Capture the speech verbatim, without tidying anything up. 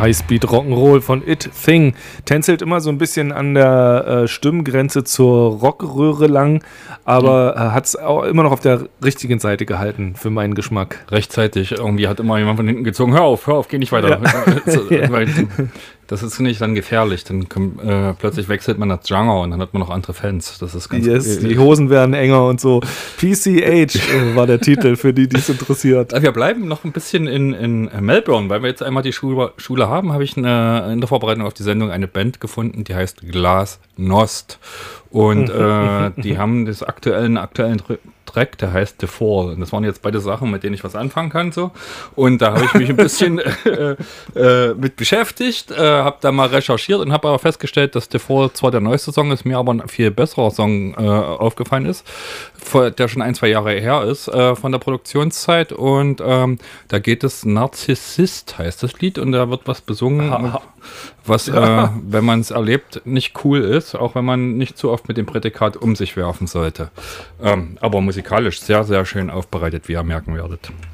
Highspeed Rock'n'Roll von It Thing. Tänzelt immer so ein bisschen an der äh, Stimmgrenze zur Rockröhre lang, aber äh, hat es auch immer noch auf der richtigen Seite gehalten für meinen Geschmack. Rechtzeitig, irgendwie hat immer jemand von hinten gezogen, hör auf, hör auf, geh nicht weiter. Ja. so, ja. Weil, das ist nicht dann gefährlich, dann kommt, äh, plötzlich wechselt man das Genre und dann hat man noch andere Fans. Das ist ganz yes, äh, die Hosen werden enger und so. P C H äh, war der Titel für die, die es interessiert. Wir bleiben noch ein bisschen in, in Melbourne, weil wir jetzt einmal die Schule, Schule haben, habe ich eine, in der Vorbereitung auf die Sendung eine Band gefunden, die heißt Glasnost. Und äh, die haben das aktuellen, aktuellen Track, der heißt The Fall. Und das waren jetzt beide Sachen, mit denen ich was anfangen kann. So. Und da habe ich mich ein bisschen äh, äh, mit beschäftigt, äh, habe da mal recherchiert und habe aber festgestellt, dass The Fall zwar der neueste Song ist, mir aber ein viel besserer Song äh, aufgefallen ist, der schon ein, zwei Jahre her ist äh, von der Produktionszeit. Und ähm, da geht es Narzissist, heißt das Lied. Und da wird was besungen, Aha. was, ja. äh, wenn man es erlebt, nicht cool ist, auch wenn man nicht zu oft mit dem Prädikat um sich werfen sollte. Ähm, aber musikalisch sehr, sehr schön aufbereitet, wie ihr merken werdet.